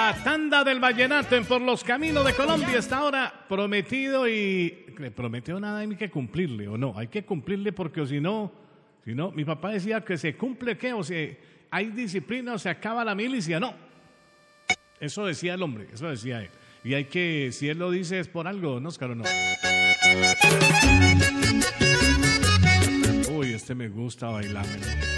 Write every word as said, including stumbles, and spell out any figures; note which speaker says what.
Speaker 1: La tanda del vallenato en Por los Caminos de Colombia está ahora prometido y... ¿Le prometió nada? Hay que cumplirle, ¿o no? Hay que cumplirle porque o si no... Si no, mi papá decía que se cumple, ¿qué? O sea, hay disciplina o se acaba la milicia. No. Eso decía el hombre, eso decía él. Y hay que, si él lo dice es por algo, ¿no, Oscar, o no? Uy, este me gusta bailar.